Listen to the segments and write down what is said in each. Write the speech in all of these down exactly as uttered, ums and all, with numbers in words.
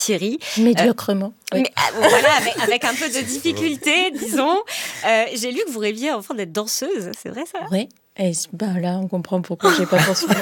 Thierry. Médiocrement. Euh, oui. mais, euh, voilà, avec, avec un peu de difficulté, disons. Euh, j'ai lu que vous rêviez enfin d'être danseuse, c'est vrai ça? Oui. Et ben là, on comprend pourquoi j'ai pas poursuivi.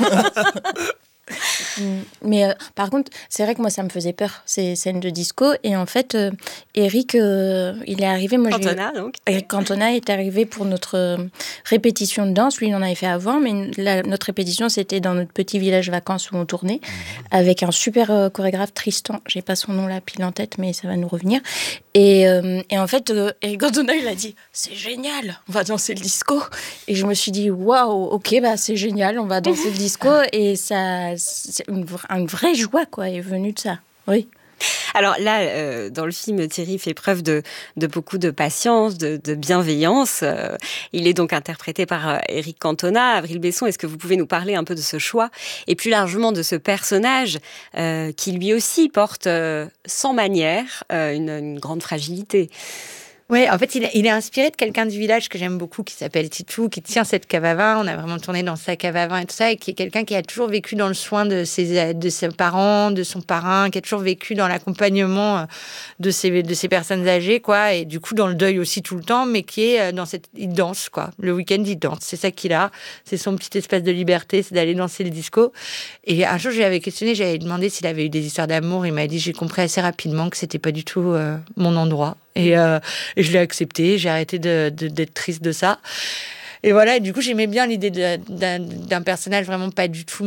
Mais euh, par contre, c'est vrai que moi, ça me faisait peur, ces scènes de disco. Et en fait, euh, Eric, euh, il est arrivé... Moi, Cantona, donc. Eric Cantona est arrivé pour notre euh, répétition de danse. Lui, il en avait fait avant, mais la, notre répétition, c'était dans notre petit village vacances où on tournait, avec un super euh, chorégraphe, Tristan. J'ai pas son nom là, pile en tête, mais ça va nous revenir. Et, euh, et en fait, euh, Eric Cantona, il a dit « C'est génial, on va danser le disco ». Et je me suis dit « Waouh, ok, bah, c'est génial, on va danser le disco ». Et ça... C'est une, une vraie joie, quoi, est venue de ça. Oui. Alors là, euh, dans le film, Thierry fait preuve de, de beaucoup de patience, de, de bienveillance. Euh, il est donc interprété par euh, Eric Cantona. Avril Besson, est-ce que vous pouvez nous parler un peu de ce choix et plus largement de ce personnage euh, qui lui aussi porte, euh, sans manière, euh, une, une grande fragilité? Oui, en fait, il, il est inspiré de quelqu'un du village que j'aime beaucoup, qui s'appelle Titou, qui tient cette cave à vin. On a vraiment tourné dans sa cave à vin et tout ça, et qui est quelqu'un qui a toujours vécu dans le soin de ses, de ses parents, de son parrain, qui a toujours vécu dans l'accompagnement de ces, de ces personnes âgées, quoi, et du coup dans le deuil aussi tout le temps, mais qui est dans cette... Il danse, quoi. Le week-end, il danse. C'est ça qu'il a. C'est son petit espace de liberté, c'est d'aller danser le disco. Et un jour, je lui avais questionné, j'avais demandé s'il avait eu des histoires d'amour. Il m'a dit, j'ai compris assez rapidement que c'était pas du tout euh, mon endroit. Et, euh, et je l'ai accepté, j'ai arrêté de, de, d'être triste de ça. Et voilà, et du coup, j'aimais bien l'idée de, d'un, d'un personnage vraiment pas du tout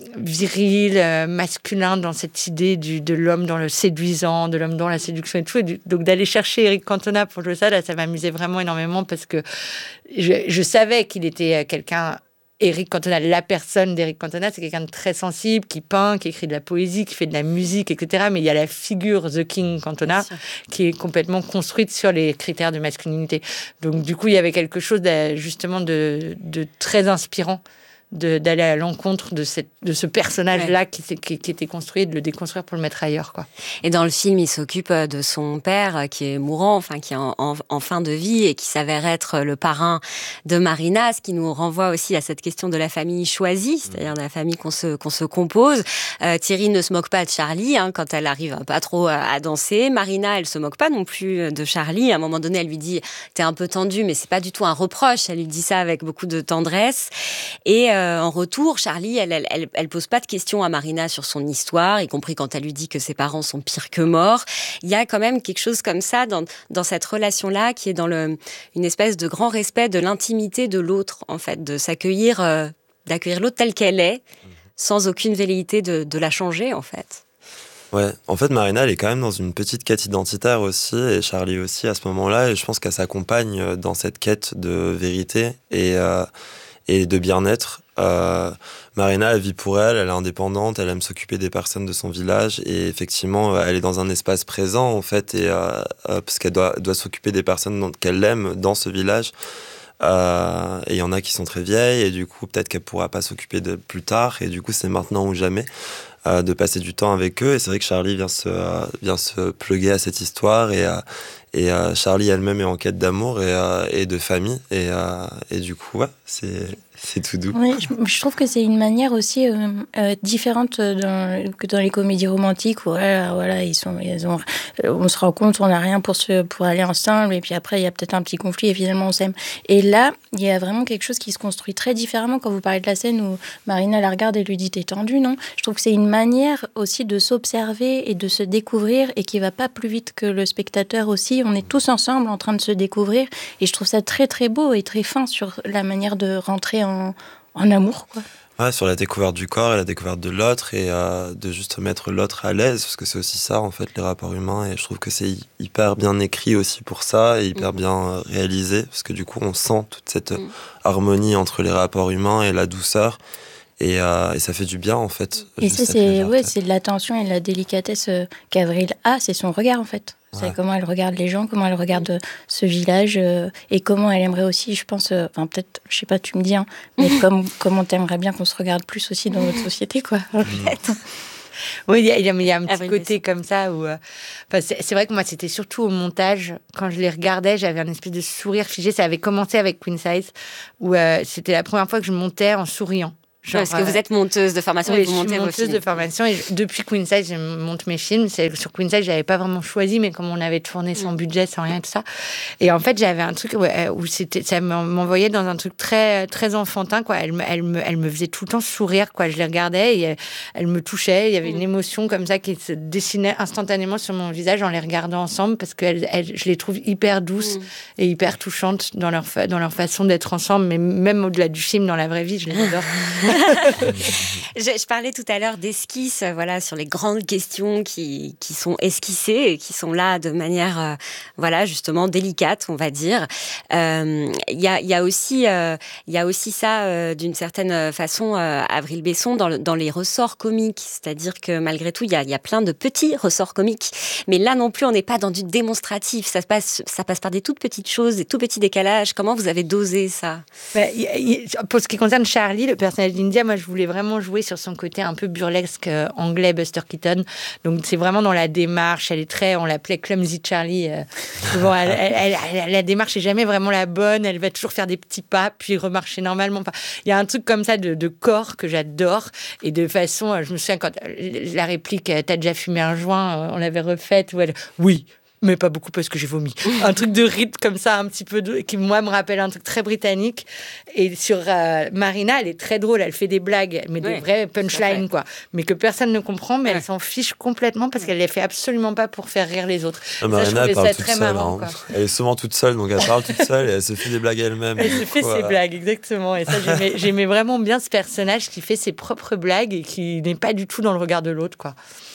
viril, euh, masculin, dans cette idée du, de l'homme dans le séduisant, de l'homme dans la séduction et tout. Et du, donc, d'aller chercher Eric Cantona pour jouer ça, là, ça m'amusait vraiment énormément parce que je, je savais qu'il était quelqu'un... Eric Cantona, la personne d'Eric Cantona, c'est quelqu'un de très sensible, qui peint, qui écrit de la poésie, qui fait de la musique, et cetera. Mais il y a la figure The King Cantona qui est complètement construite sur les critères de masculinité. Donc, du coup, il y avait quelque chose de, justement de, de très inspirant de, d'aller à l'encontre de, cette, de ce personnage-là ouais. qui, qui, qui était construit et de le déconstruire pour le mettre ailleurs, quoi. Et dans le film, il s'occupe de son père qui est mourant, enfin qui est en, en, en fin de vie et qui s'avère être le parrain de Marina, ce qui nous renvoie aussi à cette question de la famille choisie, c'est-à-dire de la famille qu'on se, qu'on se compose. Euh, Thierry ne se moque pas de Charlie hein, quand elle arrive pas trop à, à danser. Marina, elle se moque pas non plus de Charlie. À un moment donné, elle lui dit « T'es un peu tendu », mais c'est pas du tout un reproche. Elle lui dit ça avec beaucoup de tendresse. Et euh, en retour, Charlie, elle, elle, elle, elle pose pas de questions à Marina sur son histoire, y compris quand elle lui dit que ses parents sont pires que morts. Il y a quand même quelque chose comme ça dans, dans cette relation-là qui est dans le, une espèce de grand respect de l'intimité de l'autre, en fait, de s'accueillir, euh, d'accueillir l'autre telle qu'elle est, sans aucune velléité de, de la changer, en fait. Ouais, en fait, Marina, elle est quand même dans une petite quête identitaire aussi, et Charlie aussi à ce moment-là, et je pense qu'elle s'accompagne dans cette quête de vérité et, euh, et de bien-être. Euh, Marina, elle vit pour elle, elle est indépendante, elle aime s'occuper des personnes de son village et effectivement, elle est dans un espace présent en fait, et, euh, parce qu'elle doit, doit s'occuper des personnes dont, qu'elle aime dans ce village. Euh, et il y en a qui sont très vieilles et du coup, peut-être qu'elle ne pourra pas s'occuper de plus tard et du coup, c'est maintenant ou jamais euh, de passer du temps avec eux. Et c'est vrai que Charlie vient se, euh, vient se pluguer à cette histoire et, euh, et euh, Charlie elle-même est en quête d'amour et, euh, et de famille et, euh, et du coup, ouais, c'est... C'est tout doux. Oui, je, je trouve que c'est une manière aussi euh, euh, différente dans, que dans les comédies romantiques où voilà, voilà, ils sont, ils ont, on se rend compte, on n'a rien pour, se, pour aller ensemble et puis après il y a peut-être un petit conflit et finalement on s'aime. Et là, il y a vraiment quelque chose qui se construit très différemment quand vous parlez de la scène où Marina la regarde et lui dit « t'es tendue, non ?» Je trouve que c'est une manière aussi de s'observer et de se découvrir et qui ne va pas plus vite que le spectateur aussi. On est tous ensemble en train de se découvrir et je trouve ça très très beau et très fin sur la manière de rentrer en En, en amour, quoi. Ouais, sur la découverte du corps et la découverte de l'autre et euh, de juste mettre l'autre à l'aise parce que c'est aussi ça en fait les rapports humains et je trouve que c'est hyper bien écrit aussi pour ça et hyper mmh. bien réalisé parce que du coup on sent toute cette mmh. harmonie entre les rapports humains et la douceur et, euh, et ça fait du bien en fait. Et ça c'est, ouais, c'est de l'attention et de la délicatesse qu'Avril a, c'est son regard en fait. C'est ouais. comment elle regarde les gens, comment elle regarde ce village euh, et comment elle aimerait aussi, je pense, euh, enfin peut-être, je sais pas, tu me dis, hein, mais comme, comment t'aimerais bien qu'on se regarde plus aussi dans notre société, quoi. En fait. Oui, il y, y, y a un petit ah, côté comme ça où, euh, c'est, c'est vrai que moi c'était surtout au montage quand je les regardais, j'avais un espèce de sourire figé. Ça avait commencé avec Queen Size où euh, c'était la première fois que je montais en souriant. Genre, parce que vous êtes monteuse de formation oui, et vous montez je suis vos monteuse films. de formation et je, depuis Queen Size, je monte mes films. C'est, sur Queen Size, j'avais pas vraiment choisi, mais comme on avait tourné sans budget, sans rien, tout ça. Et en fait, j'avais un truc ouais, où c'était, ça m'envoyait dans un truc très, très enfantin, quoi. Elle me, elle me, elle me faisait tout le temps sourire, quoi. Je les regardais et elle, elle me touchait. Il y avait une émotion comme ça qui se dessinait instantanément sur mon visage en les regardant ensemble parce que elle, elle, je les trouve hyper douces mm. et hyper touchantes dans leur, fa- dans leur façon d'être ensemble, mais même au-delà du film, dans la vraie vie, je les adore. je, je parlais tout à l'heure d'esquisses, voilà, sur les grandes questions qui, qui sont esquissées et qui sont là de manière, euh, voilà, justement délicate, on va dire. Il euh, y, a, y, a aussi, euh, y a aussi ça, euh, d'une certaine façon, euh, Avril Besson, dans, le, dans les ressorts comiques. C'est-à-dire que malgré tout, il y a, y a plein de petits ressorts comiques. Mais là non plus, on n'est pas dans du démonstratif. Ça passe, ça passe par des toutes petites choses, des tout petits décalages. Comment vous avez dosé ça ? Bah, y, y, Pour ce qui concerne Charlie, le personnage d'India, moi, je voulais vraiment jouer sur son côté un peu burlesque euh, anglais, Buster Keaton. Donc, c'est vraiment dans la démarche. Elle est très, on l'appelait Clumsy Charlie. Euh, bon, elle, elle, elle, elle, la démarche n'est jamais vraiment la bonne. Elle va toujours faire des petits pas, puis remarcher normalement. Enfin, il y a un truc comme ça de, de corps que j'adore. Et de façon, je me souviens quand la réplique « T'as déjà fumé un joint ?» on l'avait refaite, où elle « Oui ». Mais pas beaucoup parce que j'ai vomi. Un truc de rythme comme ça, un petit peu, de, qui moi me rappelle un truc très britannique. Et sur euh, Marina, elle est très drôle, elle fait des blagues, mais des ouais, vraies punchlines, quoi. Mais que personne ne comprend, mais ouais. elle s'en fiche complètement parce qu'elle les fait absolument pas pour faire rire les autres. Ah, Marina, ça, elle parle toute seule. Marrant, hein. Elle est souvent toute seule, donc elle parle toute seule et elle se fait des blagues elle-même. Elle se fait quoi. ses blagues, exactement. Et ça, j'aimais, j'aimais vraiment bien ce personnage qui fait ses propres blagues et qui n'est pas du tout dans le regard de l'autre, quoi.